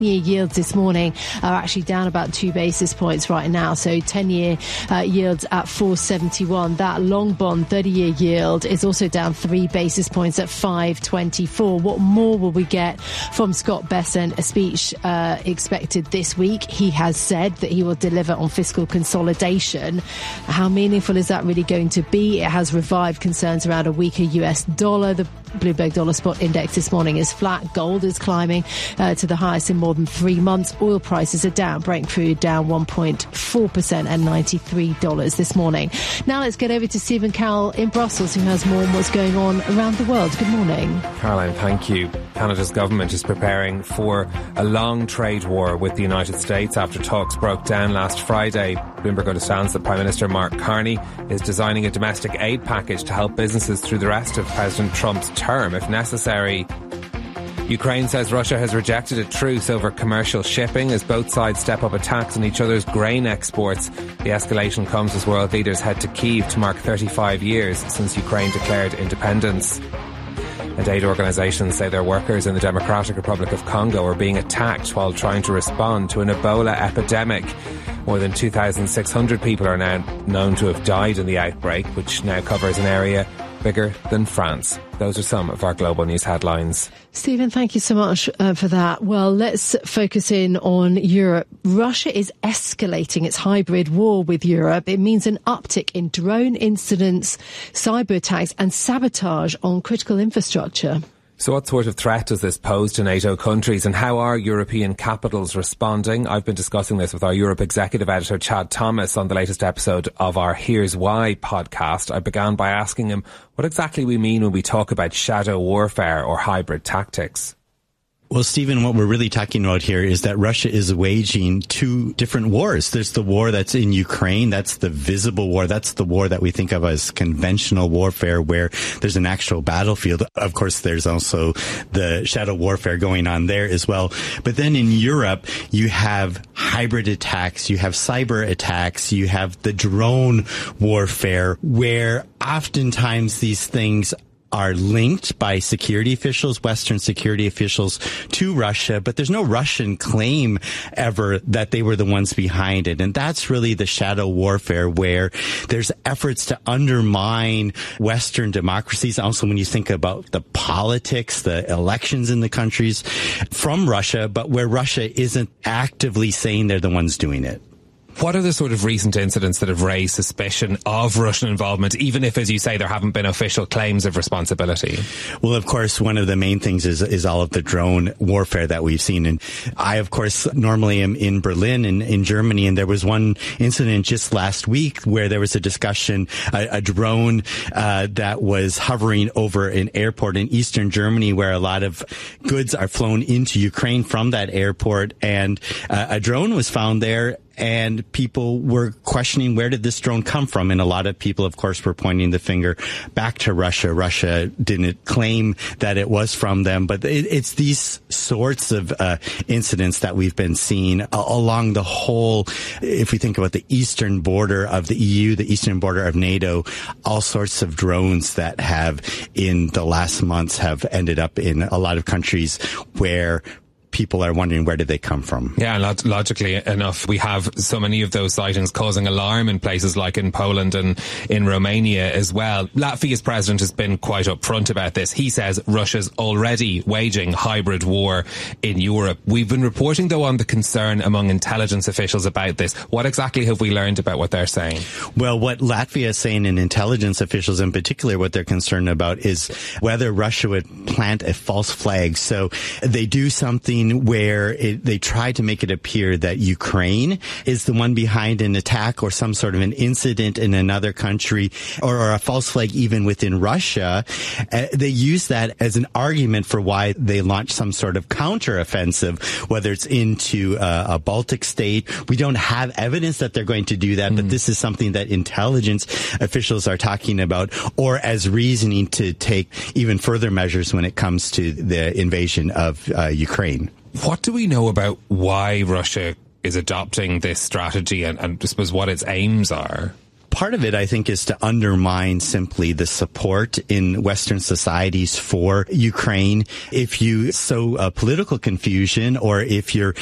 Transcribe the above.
Yields this morning are actually down about 2 basis points right now. So 10-year yields at 4.71. That long bond 30-year yield is also down 3 basis points at 5.24. What more will we get from Scott Bessent? A speech expected this week. He has said that he will deliver on fiscal consolidation. How meaningful is that really going to be? It has revived concerns around a weaker US dollar. The Bloomberg Dollar Spot Index this morning is flat. Gold is climbing to the highest in more than 3 months. Oil prices are down. Brent crude down 1.4% at $93 this morning. Now let's get over to Stephen Carroll in Brussels, who has more on what's going on around the world. Good morning. Caroline, thank you. Canada's government is preparing for a long trade war with the United States after talks broke down last Friday. Bloomberg understands that Prime Minister Mark Carney is designing a domestic aid package to help businesses through the rest of President Trump's term, if necessary. Ukraine says Russia has rejected a truce over commercial shipping as both sides step up attacks on each other's grain exports. The escalation comes as world leaders head to Kyiv to mark 35 years since Ukraine declared independence. And aid organisations say their workers in the Democratic Republic of Congo are being attacked while trying to respond to an Ebola epidemic. More than 2,600 people are now known to have died in the outbreak, which now covers an area bigger than France. Those are some of our global news headlines. Stephen, thank you so much for that. Well, let's focus in on Europe. Russia is escalating its hybrid war with Europe. It means an uptick in drone incidents, cyber attacks and sabotage on critical infrastructure. So what sort of threat does this pose to NATO countries, and how are European capitals responding? I've been discussing this with our Europe executive editor, Chad Thomas, on the latest episode of our Here's Why podcast. I began by asking him what exactly we mean when we talk about shadow warfare or hybrid tactics. Well, Stephen, what we're really talking about here is that Russia is waging two different wars. There's the war that's in Ukraine. That's the visible war. That's the war that we think of as conventional warfare, where there's an actual battlefield. Of course, there's also the shadow warfare going on there as well. But then in Europe, you have hybrid attacks, you have cyber attacks, you have the drone warfare, where oftentimes these things are linked by security officials, Western security officials, to Russia, but there's no Russian claim ever that they were the ones behind it. And that's really the shadow warfare, where there's efforts to undermine Western democracies. Also, when you think about the politics, the elections in the countries from Russia, but where Russia isn't actively saying they're the ones doing it. What are the sort of recent incidents that have raised suspicion of Russian involvement, even if, as you say, there haven't been official claims of responsibility? Well, of course, one of the main things is all of the drone warfare that we've seen. And I, of course, normally am in Berlin in Germany, and there was one incident just last week where there was a discussion, a drone that was hovering over an airport in eastern Germany where a lot of goods are flown into Ukraine from that airport, and a drone was found there. And people were questioning, where did this drone come from? And a lot of people, of course, were pointing the finger back to Russia. Russia didn't claim that it was from them. But it's these sorts of incidents that we've been seeing along the whole, if we think about the eastern border of the EU, the eastern border of NATO, all sorts of drones that have in the last months have ended up in a lot of countries where people are wondering, where did they come from? Yeah, logically enough, we have so many of those sightings causing alarm in places like in Poland and in Romania as well. Latvia's president has been quite upfront about this. He says Russia's already waging hybrid war in Europe. We've been reporting, though, on the concern among intelligence officials about this. What exactly have we learned about what they're saying? Well, what Latvia is saying, and intelligence officials in particular, what they're concerned about is whether Russia would plant a false flag. So they do something where they try to make it appear that Ukraine is the one behind an attack or some sort of an incident in another country, or a false flag even within Russia. They use that as an argument for why they launch some sort of counteroffensive, whether it's into a Baltic state. We don't have evidence that they're going to do that, but this is something that intelligence officials are talking about, or as reasoning to take even further measures when it comes to the invasion of Ukraine. What do we know about why Russia is adopting this strategy and I suppose what its aims are? part of it, I think, is to undermine simply the support in Western societies for Ukraine. If you sow political confusion, or if you're